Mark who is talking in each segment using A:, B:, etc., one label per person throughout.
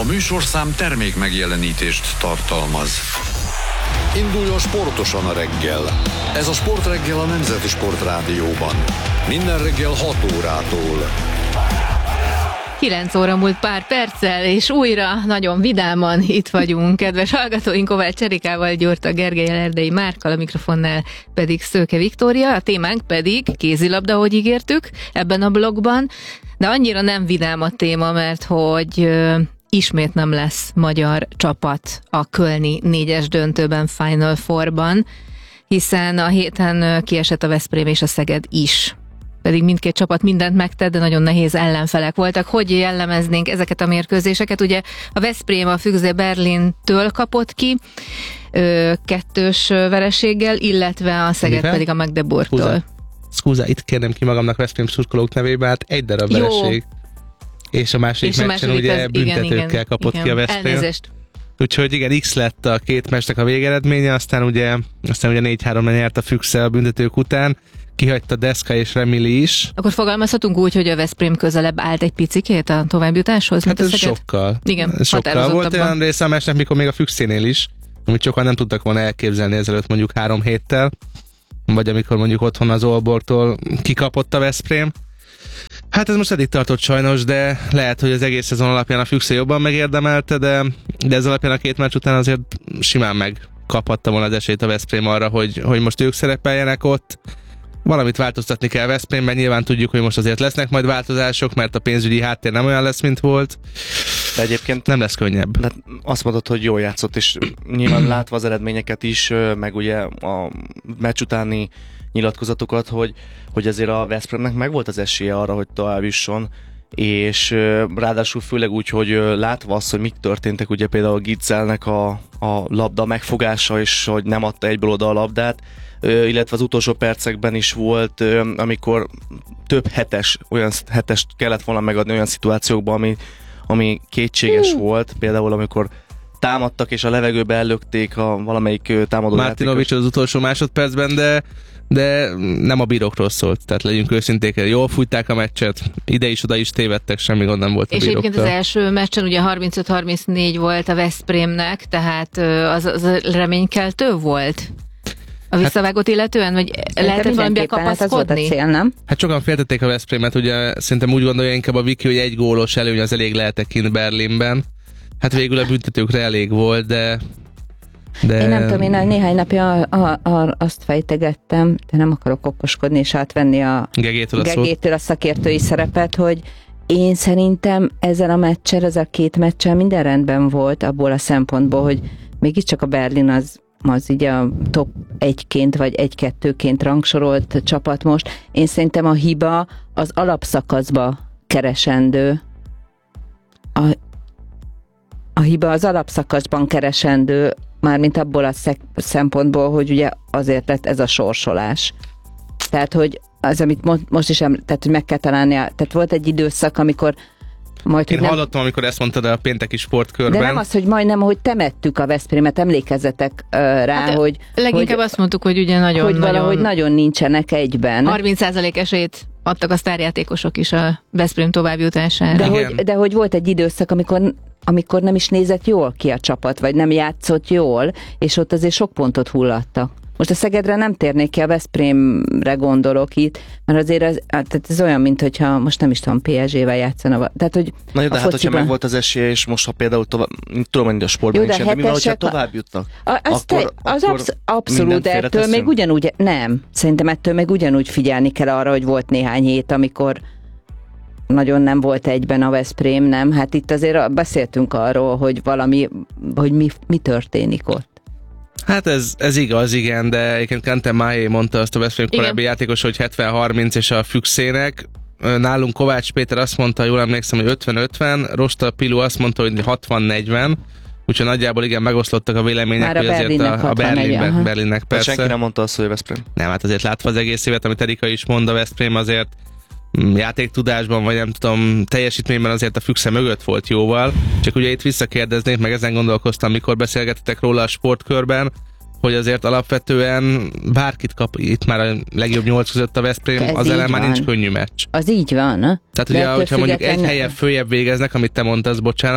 A: A műsorszám termék megjelenítést tartalmaz. Induljon sportosan a reggel. Ez a Sportreggel a Nemzeti Sportrádióban. Minden reggel 6 órától.
B: 9 óra múlt pár perccel, és újra nagyon vidáman itt vagyunk. Kedves hallgatóink, Kovács Erikával, Gyurta Gergellyel, Erdei Márkkal, a mikrofonnál pedig Szőke Viktória, a témánk pedig kézilabda, ahogy ígértük ebben a blogban, de annyira nem vidám a téma, mert hogy ismét nem lesz magyar csapat a kölni 4-es döntőben, Final Fourban, hiszen a héten kiesett a Veszprém és a Szeged is. Pedig mindkét csapat mindent megtett, de nagyon nehéz ellenfelek voltak. Hogy jellemeznénk ezeket a mérkőzéseket? Ugye a Veszprém a Füchse Berlintől kapott ki 2-s vereséggel, illetve a Szeged pedig a Magdeburgtól.
C: Szkúza, itt kérném ki magamnak Veszprém szurkolók nevében, hát egy darab vereség. És a második meccsen ugye büntetőkkel kapott ki a Veszprém.
B: Elnézést.
C: Úgyhogy igen, X lett a két meccsnek a végeredménye, aztán ugye 4-3-ra nyert a Füchse a büntetők után, kihagyta Deszka és Remili is.
B: Akkor fogalmazhatunk úgy, hogy a Veszprém közelebb állt egy picikét a továbbjutáshoz?
C: Hát ez sokkal.
B: Igen,
C: sokkal volt olyan része a meccsnek, mikor még a Füchsénél is, amit sokan nem tudtak volna elképzelni ezelőtt mondjuk 3 héttel, vagy amikor mondjuk otthon az Aalborgtól kikapott a Veszprém. Hát ez most eddig tartott sajnos, de lehet, hogy az egész szezon alapján a Füchse jobban megérdemelte, de ez alapján a 2 meccs után azért simán megkaphatta volna az esélyt a Veszprém arra, hogy most ők szerepeljenek ott. Valamit változtatni kell Veszprémben, nyilván tudjuk, hogy most azért lesznek majd változások, mert a pénzügyi háttér nem olyan lesz, mint volt.
D: De egyébként
C: nem lesz könnyebb.
D: De azt mondod, hogy jól játszott, és nyilván látva az eredményeket is, meg ugye a meccs utáni nyilatkozatokat, hogy azért a Veszprémnek megvolt az esélye arra, hogy tovább jusson, és ráadásul főleg úgy, hogy látva azt, hogy mik történtek, ugye például Gitzelnek a labda megfogása, és hogy nem adta egyből oda a labdát, illetve az utolsó percekben is volt, amikor több olyan hetest kellett volna megadni olyan szituációkban, ami kétséges volt, például amikor támadtak és a levegőbe ellökték valamelyik támadó
C: Martinovics az utolsó másodpercben, de nem a bírókról szólt, tehát legyünk őszinték, jól fújták a meccset, ide is, oda is tévedtek, semmi gond nem volt a bíróktól.
B: És egyébként az első meccsen ugye 35-34 volt a Veszprémnek, tehát az reménykeltő volt? A visszavágót illetően, vagy lehetett valamiben kapaszkodni?
E: Az volt a cél, nem?
C: Hát sokan féltették a Veszprémet, ugye szerintem úgy gondolja inkább a Viki, hogy egy gólos előny az elég lehetek kint Berlinben. Hát végül a büntetőkre elég volt, de...
E: Én nem tudom, én néhány napja azt fejtegettem, de nem akarok okoskodni és átvenni a Gegétől a szakértői szerepet, hogy én szerintem ezzel a meccsel, ez a 2 meccsel minden rendben volt abból a szempontból, hogy mégiscsak a Berlin az így a top 1-ként vagy 1-2-ként rangsorolt csapat most. Én szerintem a hiba az alapszakaszba keresendő. A hiba az alapszakaszban keresendő, mármint abból a szempontból, hogy ugye azért lett ez a sorsolás. Tehát, hogy amit most is tehát, hogy meg kell találni, tehát volt egy időszak, amikor
C: Én hallottam, amikor ezt mondtad a pénteki sportkörben.
E: De nem az, hogy majdnem, hogy temettük a Veszprémet, emlékezzetek rá,
B: hát hogy... Leginkább azt mondtuk, hogy ugye
E: valahogy nagyon nincsenek egyben.
B: 30% esélyt adtak a sztárjátékosok is a Veszprém továbbjutására.
E: De hogy volt egy időszak, amikor nem is nézett jól ki a csapat, vagy nem játszott jól, és ott azért sok pontot hullattak. Most a Szegedre nem térnék ki, a Veszprémre gondolok itt, mert azért ez olyan, mint hogyha most nem is tudom, PSG-vel játszana. Tehát, hogy
D: na jó, de hát, hogyha meg volt az esélye, és most ha például tudom, hogy a sportban is, de mivel, hogyha tovább jutnak,
E: abszolút, de ettől még ugyanúgy, nem. Szerintem ettől még ugyanúgy figyelni kell arra, hogy volt néhány hét, amikor nagyon nem volt egyben a Veszprém, nem? Hát itt azért beszéltünk arról, hogy mi történik ott.
C: Hát ez igaz, igen, de egyébként Kente Máé mondta azt a Veszprém korábbi játékos, hogy 70-30 és a Füchsének. Nálunk Kovács Péter azt mondta, jól emlékszem, hogy 50-50, Rosta Pilu azt mondta, hogy 60-40, úgyhogy nagyjából igen, megoszlottak a vélemények,
E: már
C: hogy azért a Berlinnek persze.
D: Senki nem mondta azt, hogy Veszprém.
C: Nem, hát azért látva az egész évet, amit Erika is mond, a Veszprém azért játéktudásban, vagy nem tudom, teljesítményben azért a Füchse mögött volt jóval. Csak ugye itt visszakérdeznék, meg ezen gondolkoztam, mikor beszélgetetek róla a sportkörben, hogy azért alapvetően bárkit kap itt már a legjobb 8 között a Veszprém, az ellen már nincs könnyű meccs.
E: Az így van.
C: Tehát ugye, hogyha mondjuk egy helyen följebb végeznek, amit te mondtasz, bocsánat,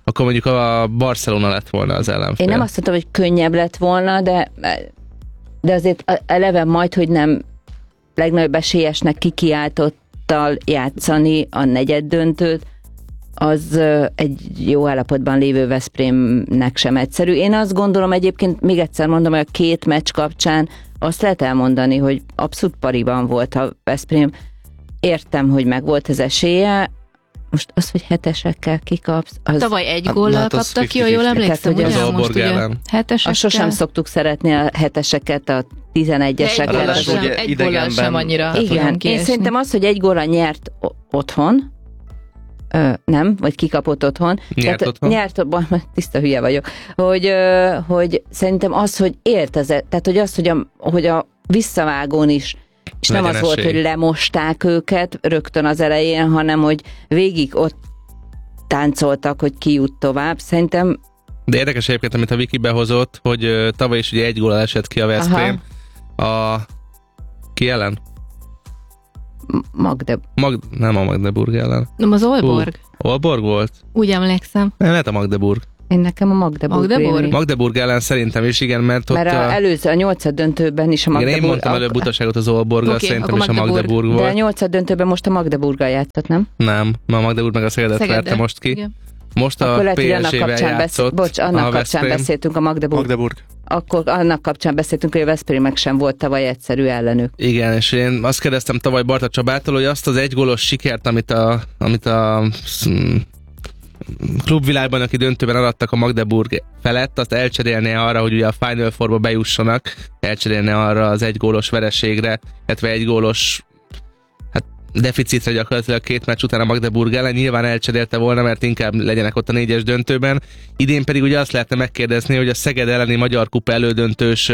C: akkor mondjuk a Barcelona lett volna az ellenfél.
E: Én nem azt mondtam, hogy könnyebb lett volna, de azért eleve majd, hogy nem legnagyobb esélyesnek kikiáltottal játszani a negyeddöntőt, az egy jó állapotban lévő Veszprémnek sem egyszerű. Én azt gondolom egyébként, még egyszer mondom, hogy a két meccs kapcsán azt lehet elmondani, hogy abszolút pariban volt a Veszprém. Értem, hogy meg volt az esélye. Most az, hogy hetesekkel kikapsz... Az...
B: Tavaly egy góllal kaptak ki, jól emlékszem,
C: hogy az Aalborg ellen.
B: Hetesekkel.
E: Azt sosem szoktuk szeretni a heteseket, a 11-eseket.
B: Egy góllal sem annyira.
E: Igen, én szerintem az, hogy egy góllal nyert otthon, nem, vagy kikapott otthon. Nyert otthon, tiszta hülye vagyok. Hogy szerintem az, hogy élt tehát hogy az, hogy a visszavágón is, és nem az volt, hogy lemosták őket rögtön az elején, hanem hogy végig ott táncoltak, hogy ki jut tovább. Szerintem...
C: De érdekes egyébként, amit a Viki behozott, hogy tavaly is ugye egy góllal esett ki a Veszprém. Ki ellen? Nem a Magdeburg ellen.
B: Nem az Aalborg.
C: Aalborg volt?
B: Úgy emlékszem.
C: Nem, lehet a Magdeburg.
E: Én nekem a
C: Magdeburg ellen szerintem is, igen, mert ott...
E: Mert előző, a 8. döntőben is a Magdeburg...
C: Igen, én mondtam előbb butaságot az Aalborggal, szerintem is a Magdeburg volt.
E: De a 8. döntőben most a Magdeburggal játszott, nem?
C: Nem, a Magdeburg meg a Szegedet verte most ki. Igen. Most a PSG-vel játszott.
E: Annak kapcsán beszéltünk a Magdeburg. Akkor annak kapcsán beszéltünk, hogy a Veszprémnek sem volt tavaly egyszerű ellenük.
C: Igen, és én azt kérdeztem tavaly Barta Csabától, hogy azt az egygólos sikert, amit a klubvilágbajnoki döntőben arattak a Magdeburg felett, azt elcserélné arra, hogy ugye a Final Fourba bejussanak, elcserélné arra az egygólos vereségre, illetve egygólos deficitre gyakorlatilag 2 meccs után a Magdeburg ellen, nyilván elcserélte volna, mert inkább legyenek ott a 4-es döntőben. Idén pedig ugye azt lehetne megkérdezni, hogy a Szeged elleni Magyar Kupa elődöntős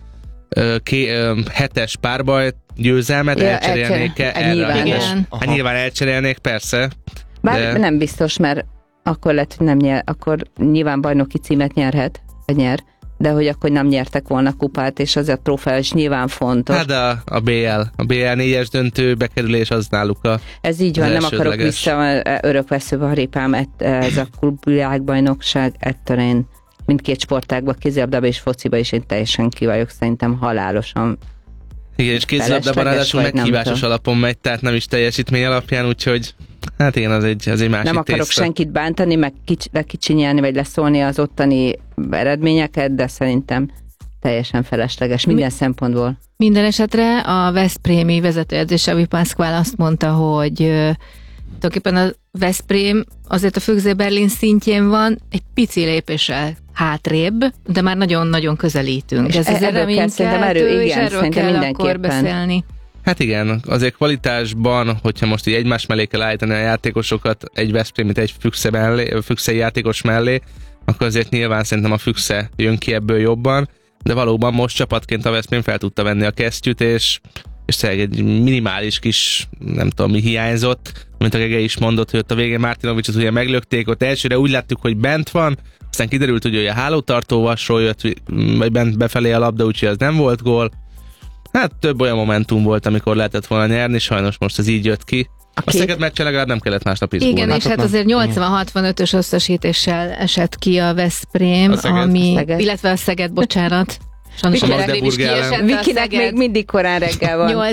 C: 7-es párbaj győzelmet elcserélnék-e erre? Nyilván elcserélnék, persze.
E: Bár nem biztos, mert akkor lett, hogy nem nyer, akkor nyilván bajnoki címet nyerhet, vagy nyer, de hogy akkor nem nyertek volna kupát, és az a trófea is nyilván fontos.
C: Hát a BL 4-es döntő bekerülés az náluk
E: ez így van, nem akarok vissza örökveszőbe a répám, ez a klubvilágbajnokság, ettől én mindkét sportágban, kézilabdában és fociban is én teljesen ki vagyok, szerintem halálosan.
C: Igen, és kézilabdában ráadásul meghívásos alapon megy, tehát nem is teljesítmény alapján, úgyhogy hát igen, az egy másik tészta.
E: Nem akarok senkit bántani, meg lekicsinyelni, vagy leszólni az ottani eredményeket, de szerintem teljesen felesleges minden szempontból.
B: Minden esetre a veszprémi vezetőedző Xavi Pascual azt mondta, hogy tulajdonképpen a Veszprém azért a Füchse Berlin szintjén van, egy pici lépéssel hátrébb, de már nagyon-nagyon közelítünk.
E: És ez az
B: reménykeltő, és erről kell akkor beszélni.
C: Hát igen, azért kvalitásban, hogyha most így egymás mellé kell állítani a játékosokat, egy Veszprémit egy Füchse játékos mellé, akkor azért nyilván szerintem a Füchse jön ki ebből jobban, de valóban most csapatként a Veszprém fel tudta venni a kesztyűt, és egy minimális kis, nem tudom mi hiányzott, mint a Gege is mondott, hogy ott a végén Martinovicsot ugye meglökték, ott elsőre úgy láttuk, hogy bent van, aztán kiderült, hogy a hálótartó vasról jött, vagy bent befelé a labda, úgyhogy az nem volt gól. Hát több olyan momentum volt, amikor lehetett volna nyerni, sajnos most ez így jött ki. A Szeged meccsen legalább nem kellett másnap izgulni.
B: Igen, és hát azért 80-65-ös összesítéssel esett ki a Veszprém, illetve a Szeged, bocsánat.
C: Sajnos a Magdeburg ellen.
E: Vikinek még mindig korán reggel van.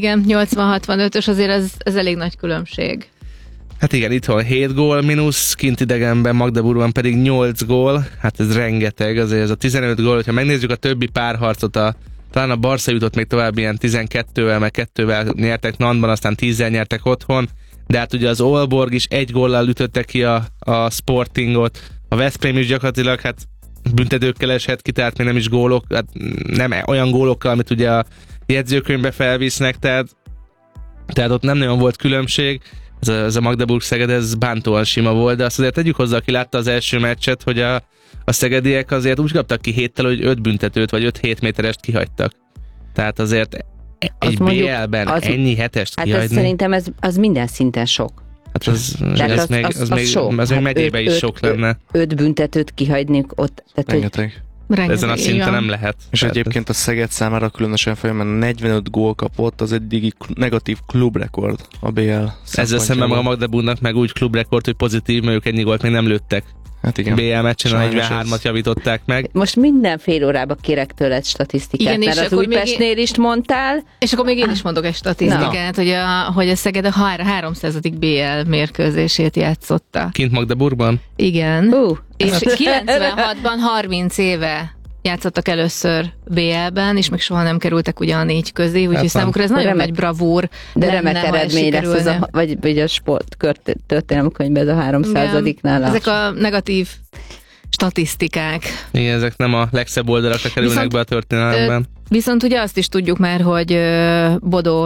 B: 80-65-ös azért az elég nagy különbség.
C: Hát igen, itthon 7 gól mínusz, kint idegenben Magdeburgban pedig 8 gól. Hát ez rengeteg, azért ez a 15 gól, hogyha megnézzük a többi párharcot, talán a Barca jutott még tovább ilyen 12-vel, meg 2-vel nyertek Nantban, aztán 10-zel nyertek otthon, de hát ugye az Aalborg is 1 góllal ütötte ki a Sportingot, a Veszprém is gyakorlatilag hát büntetőkkel esett ki, tehát még nem is gólok, hát nem olyan gólokkal, amit ugye a jegyzőkönyvbe felvisznek, tehát ott nem nagyon volt különbség, ez a Magdeburg-Szeged, ez bántóan sima volt, de azt azért tegyük hozzá, aki látta az első meccset, hogy a szegediek azért úgy kaptak ki 7-tel, hogy 5 büntetőt vagy 5-7 méterest kihagytak. Tehát azért egy BL-ben ennyi hetest kihagyni.
E: Hát szerintem ez minden szinten sok.
C: Hát az még megyébe is sok lenne.
E: 5 büntetőt kihagyni ott.
D: Rengeteg.
C: Ezen a szinten nem lehet.
D: És egyébként a Szeged számára különösen folyamán 45 gól kapott, az eddigi negatív klubrekord a BL.
C: Ezzel szemben a Magdeburgnak meg úgy klubrekord, hogy pozitív, mert ők ennyi gólt még nem lőttek.
D: Hát igen.
C: BL meccsen a 43-at javították meg.
E: Most minden fél órába kérek tőled statisztikát, igen, mert az Újpestnél is mondtál.
B: És akkor még én is mondok egy statisztikát, hogy a Szeged a 300. BL mérkőzését játszotta.
C: Kint Magdeburgban?
B: Igen. És 96-ban 30 éve játszottak először BL-ben, és még soha nem kerültek ugye a 4 közé, úgyhogy számukra ez nagyon nagy bravúr.
E: De remek eredmény lesz ez vagy a sportkört történelmkönyvben ez a 300-nál.
B: Ezek a negatív statisztikák.
C: Igen, ezek nem a legszebb oldalakra kerülnek be a történelemben.
B: Viszont ugye azt is tudjuk már, hogy Bodó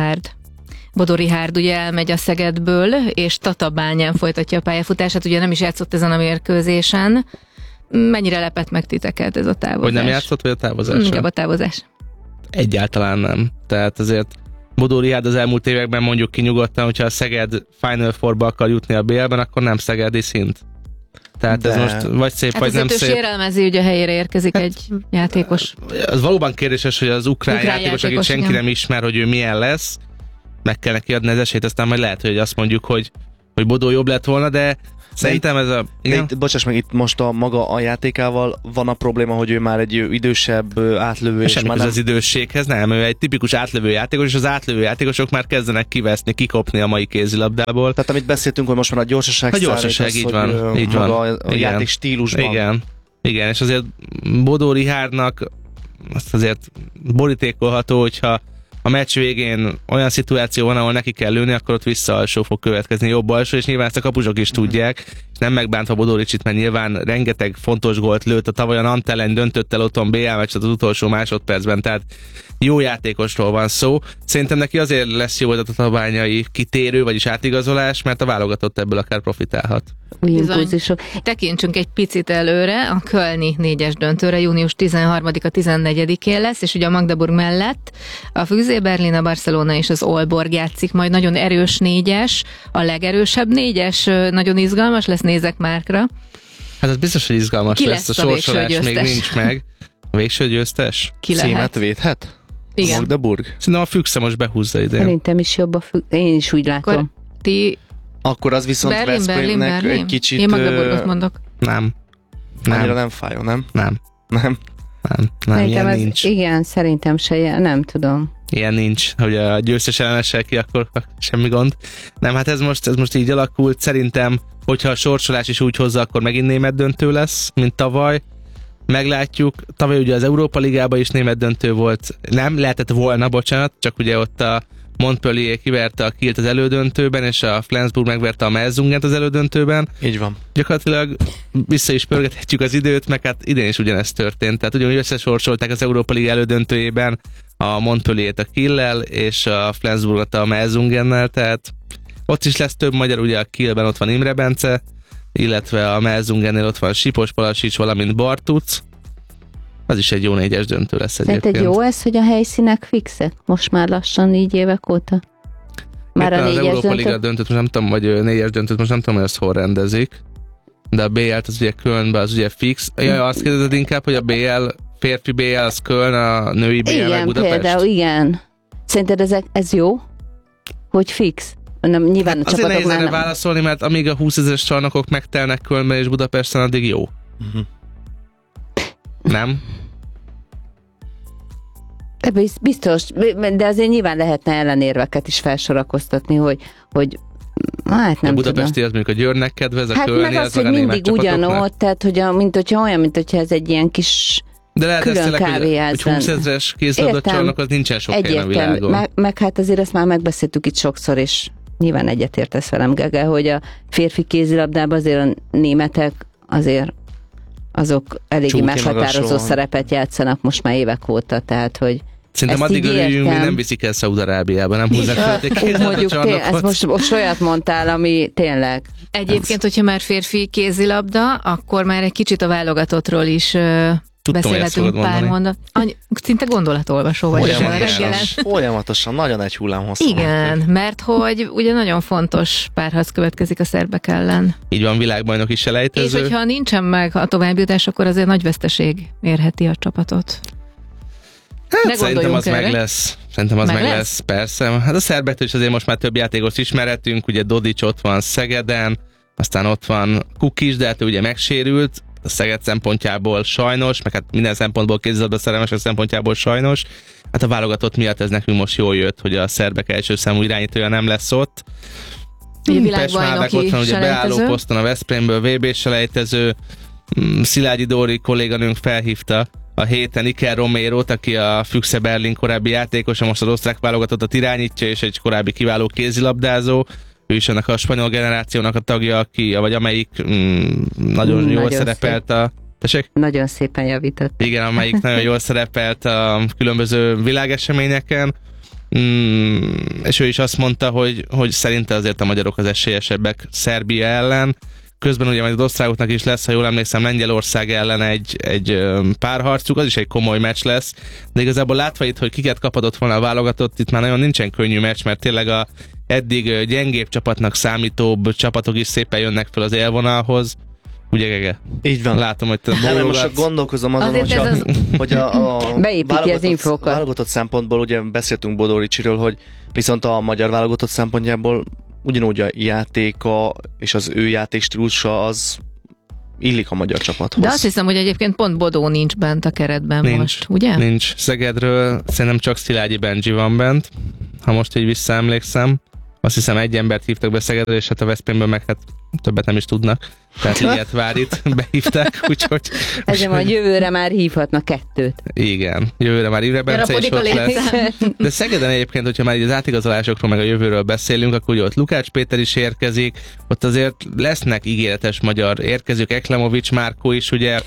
B: Richárd ugye elmegy a Szegedből, és Tatabányán folytatja a pályafutását, ugye nem is játszott ezen a mérkőzésen. Mennyire lepett meg titeket ez a távozás?
C: Hogy nem játszott, vagy a távozás?
B: Inkább a távozás.
C: Egyáltalán nem. Tehát azért Bodó Richárd az elmúlt években mondjuk ki nyugodtan, hogyha a Szeged Final Four-ba akar jutni a BL-ben, akkor nem szegedi szint. Tehát ez most vagy szép, vagy nem szép.
B: Sérelmezi, hogy a helyére érkezik egy játékos.
C: Az valóban kérdéses, hogy az ukrán játékos, akit senki nem ismer, hogy ő milyen lesz, meg kell neki adni az esélyt, aztán majd lehet, hogy azt mondjuk, hogy Bodó jobb lett volna, de szerintem ez a...
D: Bocsáss meg, itt most a játékával van a probléma, hogy ő már egy idősebb átlövő.
C: Semmi az idősséghez, nem, ő egy tipikus átlövő játékos, és az átlövő játékosok már kezdenek kiveszni, kikopni a mai kézilabdából.
D: Tehát amit beszéltünk, hogy most már a gyorsaság
C: így van, így van.
D: A játék stílusban.
C: Igen, és azért Bodó Rihárdnak azt azért borítékolható, hogyha a meccs végén olyan szituáció van, ahol neki kell lőni, akkor ott visszaalsó fog következni, jobb alsó, és nyilván ezt a kapusok is tudják, és nem megbántva Bodó Ricsit, mert nyilván rengeteg fontos gólt lőtt, a tavaly a Nantes ellen döntött el otthon BL meccset az utolsó másodpercben, tehát jó játékosról van szó. Szerintem neki azért lesz jó a tatabányai kitérő, vagyis átigazolás, mert a válogatott ebből akár profitálhat.
B: Tekintsünk egy picit előre, a kölni 4-es döntőre június 13-a 14-én lesz, és ugye a Magdeburg mellett a Füzé Berlin, a Barcelona és az Aalborg játszik, majd nagyon erős 4-es, a legerősebb 4-es, nagyon izgalmas lesz, nézek Márkra.
C: Hát az biztos, hogy izgalmas lesz, a sorsolás még nincs meg. A végső győztes?
B: Ki lehet?
D: Címet védhet?
B: Igen.
D: Magdeburg?
C: Szerintem a Füchse most behúzza idén.
E: Szerintem is jobb én is úgy látom.
D: Akkor az viszont Veszprémnek egy kicsit...
B: Én Magdeburgot mondok.
C: Nem.
D: Annyira nem fájó, nem?
C: Nem,
E: ilyen nincs. Igen, szerintem se, nem tudom.
C: Ilyen nincs, hogy a győztes ellenessel ki, akkor semmi gond. Nem, hát ez most így alakult. Szerintem, hogyha a sorsolás is úgy hozza, akkor megint német döntő lesz, mint tavaly. Meglátjuk. Tavaly ugye az Európa Ligában is német döntő volt. Nem, lehetett volna, bocsánat, csak ugye ott a Montpellier kiverte a Kielt az elődöntőben, és a Flensburg megverte a Melsungent az elődöntőben.
D: Így van.
C: Gyakorlatilag vissza is pörgethetjük az időt, meg hát idén is ugyanezt történt. Tehát ugyanúgy összesorsolták az Európa Liga elődöntőjében a Montpellier-t a Kiel-lel, és a Flensburgot a Melsungennel, tehát ott is lesz több magyar, ugye a Kielben ott van Imre Bence, illetve a Melzungennél ott van Sipos Palasics, valamint Bartuc. Az is egy jó 4-es döntő lesz egyébként.
E: Szerinted jó ez, hogy a helyszínek fixek? Most már lassan 4 évek óta?
C: Már a 4-es döntő? Az Európa Liga döntőt most nem tudom, vagy 4-es döntőt most nem tudom, hogy ezt hol rendezik. De a BL-t az ugye Kölnben, az ugye fix. Ja, azt kérdezed inkább, hogy a BL, férfi BL az Köln, a női BL meg Budapest?
E: Igen, például, igen. Szerinted ez jó? Hogy fix? Nem, nyilván hát a
C: azért nehéz erre válaszolni, mert amíg a 20 000-es csarnokok megtelnek Kölnben és Budapesten, addig jó. Nem?
E: Biztos, de azért nyilván lehetne ellenérveket is felsorakoztatni, hogy hát nem
C: a budapesti az mondjuk a Győrnek kedvez, a
E: hát
C: Kölni
E: meg az, hogy mindig ugyanott, tehát hogy olyan, mint hogyha ez egy ilyen kis
C: de lehet külön kávéház. Hogy 20 000-es kézlabdacsarnok az nincsen sok helyen a világon.
E: Meg hát azért ezt már megbeszéltük itt sokszor, és nyilván egyetértesz velem, Gege, hogy a férfi kézilabdában azért a németek azért azok eléggé meghatározó szerepet játszanak most már évek óta, tehát hogy
C: szerintem addig örüljünk, még nem viszik el Szaúd-Arábiába, nem húzzák fel
E: ezt most olyat mondtál, ami tényleg.
B: Egyébként, hogyha már férfi kézilabda, akkor már egy kicsit a válogatottról is beszélhetünk pár mondat. Szinte gondolatolvasó vagy.
D: Folyamatosan, nagyon egy hullám hosszú.
B: Igen, mert hogy ugye nagyon fontos párharc következik a szerbek ellen.
C: Így van, világbajnoki selejtező.
B: És hogyha nincsen meg a továbbjutás, akkor azért nagy veszteség érheti a csapatot.
C: Hát szerintem az meg lesz. Szerintem az meg lesz, persze. Hát a szerbektől is azért most már több játékos ismerhetünk, ugye Dodics ott van Szegeden, aztán ott van Kukis, de hát ő ugye megsérült, a Szeged szempontjából sajnos, meg hát minden szempontból kézilabda szerelmesek szempontjából sajnos. Hát a válogatott miatt ez nekünk most jól jött, hogy a szerbek első számú irányítója nem lesz ott.
B: Világbajnoki
C: ott van ugye beálló poszton a Veszprémből VB selejtező. Szilágyi Dóri kolléganőnk felhívta a héten Iker Romérót, aki a Füchse Berlin korábbi játékosa, most az osztrák válogatottat irányítja, és egy korábbi kiváló kézilabdázó. Ő is ennek a spanyol generációnak a tagja, amelyik nagyon jól szerepelt a... Tessék?
E: Nagyon szépen javított.
C: Igen, amelyik nagyon jól szerepelt a különböző világeseményeken. És ő is azt mondta, hogy szerinte azért a magyarok az esélyesebbek Szerbia ellen. Közben ugye majd az osztrákoknak is lesz, ha jól emlékszem, Lengyelország ellen egy párharcuk, az is egy komoly meccs lesz, de igazából látva itt, hogy kiket kapadott volna a válogatott, itt már nagyon nincsen könnyű meccs, mert tényleg a eddig gyengébb csapatnak számítóbb csapatok is szépen jönnek fel az élvonalhoz. Ugye, Gege?
D: Így van.
C: Látom, hogy te
D: nem, most csak gondolkozom azon, hogy a válogatott szempontból, ugye beszéltünk Bodó Ricsiről, hogy viszont a magyar válogatott szempontjából ugyanúgy a játéka és az ő játékstílusa az illik a magyar csapathoz.
B: De azt hiszem, hogy egyébként pont Bodó nincs bent a keretben most, ugye?
C: Nincs. Szegedről szerintem csak Szilágyi Benji van bent, ha most így visszaemlékszem. Azt hiszem egy embert hívtak be Szegedről, és hát a Veszprémből meg hát többet nem is tudnak. Tehát Liget Várit behívták, úgyhogy...
E: Ezért majd jövőre már hívhatnak 2.
C: Igen, jövőre már Ivre Bence is ott lesz. De Szegeden egyébként, hogyha már így az átigazolásokról meg a jövőről beszélünk, akkor ugye ott Lukács Péter is érkezik, ott azért lesznek ígéretes magyar érkezők, Eklemovics Márkó is, ugye,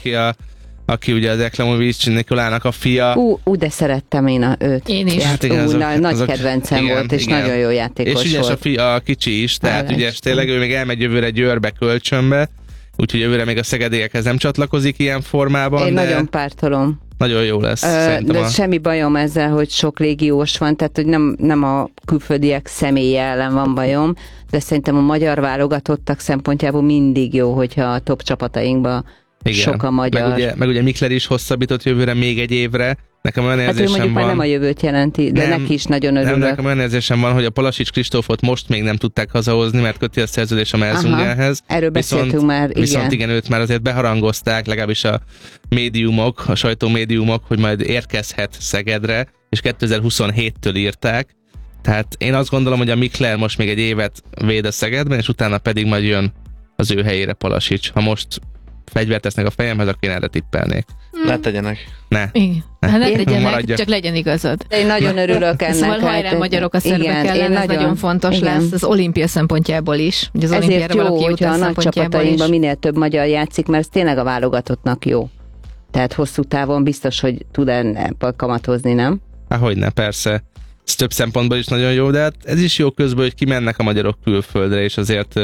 C: aki ugye az Eklemovics Nikolának a fia.
E: De szerettem én őt.
B: Én is.
C: Hát igen,
E: nagy kedvencem volt, és nagyon jó játékos
C: és
E: volt.
C: És a kicsi is, tehát ugye tényleg ő még elmegy jövőre Győrbe kölcsönbe, úgyhogy jövőre még a szegediekhez nem csatlakozik ilyen formában.
E: Én nagyon pártolom.
C: Nagyon jó lesz.
E: De semmi bajom ezzel, hogy sok légiós van, tehát hogy nem a külföldiek személye ellen van bajom, de szerintem a magyar válogatottak szempontjából mindig jó, hogyha a top csapatainkban sok a magyar.
C: Meg ugye Mikler is hosszabbított jövőre még egy évre. Nekem olyan érzésem
E: mondjuk
C: van...
E: már nem a jövőt jelenti, de neki is nagyon örülök.
C: Nem, nekem olyan érzésem van, hogy a Palasics Kristófot most még nem tudták hazahozni, mert köti a szerződés a Melzungerhez.
E: Erről beszéltünk már, igen.
C: Viszont igen, őt már azért beharangozták, legalábbis a médiumok, a sajtómédiumok, hogy majd érkezhet Szegedre, és 2027-től írták. Tehát én azt gondolom, hogy a Mikler most még egy évet véd a Szegedben, és utána pedig majd jön az ő helyére Palasics. Ha most fegyvert tesznek a fejemhez, akkor én erre tippelnék.
D: Ne tegyenek.
C: Ne.
B: Hát ne tegyenek, csak legyen igazad.
E: Én nagyon örülök ennek.
B: Szóval hajrá magyarok a szerbek ellen, ez nagyon fontos lesz az olimpia szempontjából is. Az
E: ezért jó, hogyha a nagy csapatainkban minél több magyar játszik, mert ez tényleg a válogatottnak jó. Tehát hosszú távon biztos, hogy tud ebből kamatozni, nem?
C: Hogyne, persze. Ez több szempontból is nagyon jó, de hát ez is jó közben, hogy kimennek a magyarok külföldre, és azért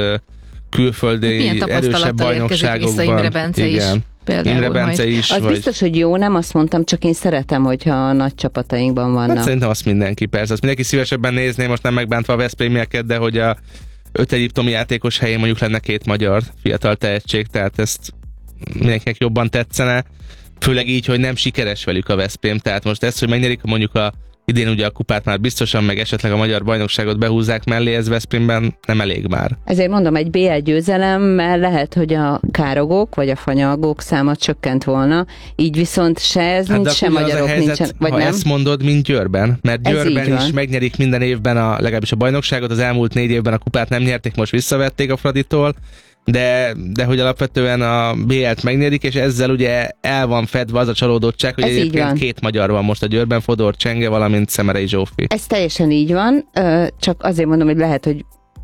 C: külföldi erősebb bajnokságokban.
B: Imre Bence is.
C: Imre Bence is.
E: Az biztos, hogy jó, nem azt mondtam, csak én szeretem, hogyha a nagy csapatainkban vannak.
C: Hát szerintem azt mindenki, persze. Azt mindenki szívesebben nézné, most nem megbántva a Veszprémieket, de hogy a 5 egyiptomi játékos helyén mondjuk lenne 2 magyar fiatal tehetség, tehát ezt mindenkinek jobban tetszene. Főleg így, hogy nem sikeres velük a Veszprém. Tehát most ez, hogy megnyerik mondjuk idén ugye a kupát már biztosan, meg esetleg a magyar bajnokságot behúzzák mellé, ez Veszprémben nem elég már.
E: Ezért mondom, egy BL győzelemmel lehet, hogy a károgók vagy a fanyalgók száma csökkent volna, így viszont se ez nincs, se magyarok nincsen. Vagy
C: ha
E: nem?
C: ezt mondod, mint Győrben, mert Győrben is megnyerik minden évben legalábbis a bajnokságot, az elmúlt 4 évben a kupát nem nyerték, most visszavették a Fraditól, de hogy alapvetően a BL-t megnyerik, és ezzel ugye el van fedve az a csalódottság, hogy egyébként 2 magyar van most a Győrben, Fodor Csenge, valamint Szemerei Zsófi.
E: Ez teljesen így van, csak azért mondom, hogy lehet, hogy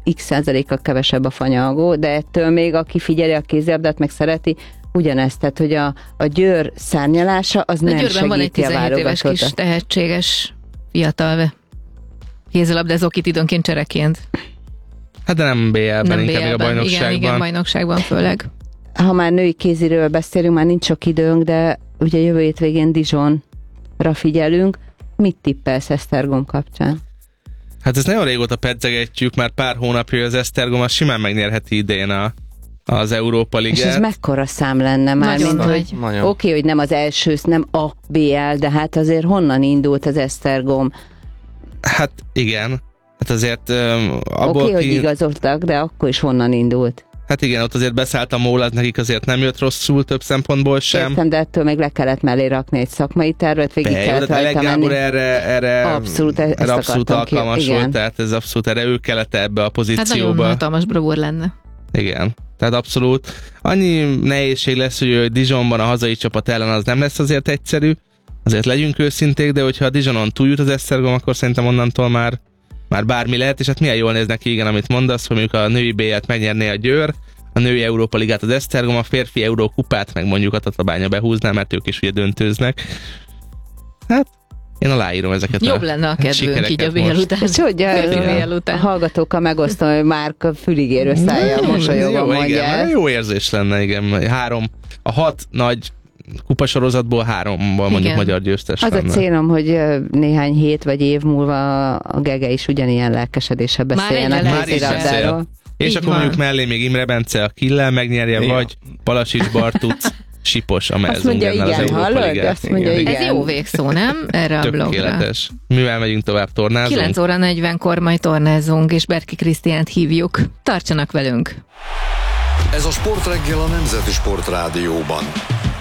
E: x% kevesebb a fanyalgó, de ettől még aki figyeli a kézilabdát, meg szereti, ugyanezt, tehát hogy a Győr szárnyalása az nem segíti a válogatottat. Van egy 17 éves
B: kis tehetséges fiatal kézilabdázó, akit időnként csereként.
C: Hát de nem BL-ben, inkább még a bajnokságban.
B: Igen, bajnokságban főleg.
E: Ha már női kéziről beszélünk, már nincs sok időnk, de ugye jövő hétvégén Dijonra figyelünk. Mit tippelsz Esztergom kapcsán?
C: Hát ezt nagyon régóta pedzegetjük, már pár hónapja az Esztergom, az simán megnyerheti idén az Európa Ligát.
E: És ez mekkora szám lenne már,
B: nagyon
E: mint hogy oké, hogy nem az első, nem a BL, de hát azért honnan indult az Esztergom?
C: Hát igen. Hát azért
E: Oké, hogy igazoltak, de akkor is honnan indult?
C: Hát igen, ott azért beszállt a mól, az nekik azért nem jött rosszul több szempontból sem.
E: Értem, de ettől még le kellett mellé rakni egy szakmai tervet, végig kellett rajta menni.
C: Erre abszolút alkalmas volt, tehát ez abszolút erre ő kellett ebbe a pozícióba.
B: Hát nagyon hatalmas bravúr lenne.
C: Igen, tehát abszolút. Annyi nehézség lesz, hogy Dijonban a hazai csapat ellen az nem lesz azért egyszerű, azért legyünk őszinték, de hogyha a Dijonon túljut az Esztergom, akkor szerintem onnantól már bármi lehet, és hát milyen jól néznek ki, igen, amit mondasz, hogy mondjuk a női B-et megnyerné a Győr, a női Európa Ligát az Esztergom, a férfi Eurókupát meg mondjuk a Tatabánya behúzná, mert ők is ugye döntőznek. Hát, én aláírom ezeket.
B: Jobb lenne a kedvünk így a BL után.
E: A hallgatókkal megosztom, hogy Márk füligérő szájjal mosolyogva mondja.
C: Jó érzés lenne, igen. A 6 nagy kupasorozatból 3-ból mondjuk magyar győztes
E: az lenne. A célom, hogy néhány hét vagy év múlva a Gege is ugyanilyen lelkesedéssel beszéljen a kézilabdáról.
C: És akkor mondjuk mellé még Imre Bence a Killel megnyerje, vagy Palasics Bartuc Sipos a Melzungernál az Európa Ligát.
B: Ez jó végszó, nem? Erre a blogra.
C: Tökéletes. Mivel megyünk tovább, tornázunk?
B: 9 óra 40-kor majd tornázunk, és Berki Krisztiánt hívjuk. Tartsanak velünk!
A: Ez a Sportreggel a Nemzeti Sportrádióban.